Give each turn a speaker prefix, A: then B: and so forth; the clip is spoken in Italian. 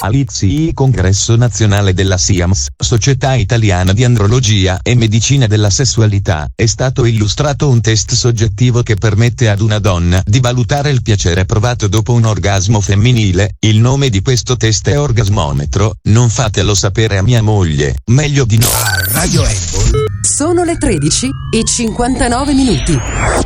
A: All'ICI Congresso Nazionale della SIAMS, Società Italiana di Andrologia e Medicina della Sessualità, è stato illustrato un test soggettivo che permette ad una donna di valutare il piacere provato dopo un orgasmo femminile. Il nome di questo test è Orgasmometro. Non fatelo sapere a mia moglie, meglio di no.
B: A Radio Embol
C: sono le 13:59.